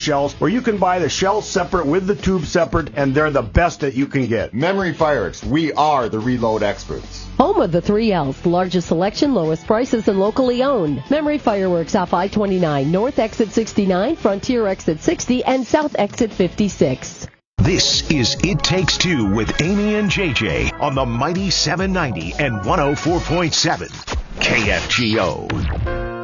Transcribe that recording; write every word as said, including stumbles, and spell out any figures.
shells, where you can buy the shells separate with the tube separate, and they're the best that you can get. Memory Fireworks, we are the reload experts. Home of the three L's, largest selection, lowest prices, and locally owned. Memory Fireworks off I twenty-nine, North Exit sixty-nine, Frontier Exit sixty, and South Exit fifty-six. This is It Takes Two with Amy and J J on the Mighty seven ninety and one oh four point seven K F G O.